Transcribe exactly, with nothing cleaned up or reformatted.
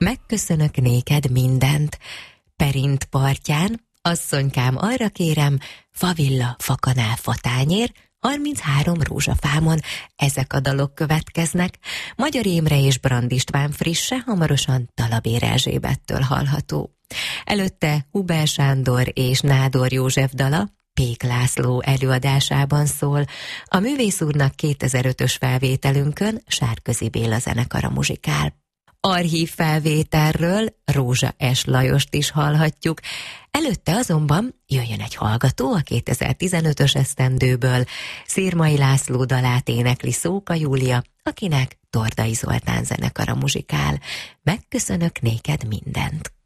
Megköszönök néked mindent. Perint partján, asszonykám arra kérem, favilla, fakanál, fatányér, harminchárom rózsafámon. Ezek a dalok következnek. Magyar Émre és Brand István frisse, hamarosan Talabér Erzsébettől hallható. Előtte Huber Sándor és Nádor József dala Pék László előadásában szól. A művész úrnak kétezer-ötös felvételünkön Sárközi Béla zenekara muzsikál. Archív felvételről Rózsa S. Lajost is hallhatjuk. Előtte azonban jöjjön egy hallgató a kétezer-tizenötös esztendőből. Szirmai László dalát énekli Szóka Júlia, akinek Tordai Zoltán zenekara muzsikál. Megköszönök néked mindent.